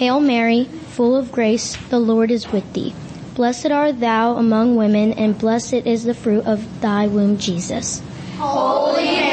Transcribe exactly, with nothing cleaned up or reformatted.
Hail Mary, full of grace, the Lord is with thee. Blessed art thou among women, and blessed is the fruit of thy womb, Jesus. Holy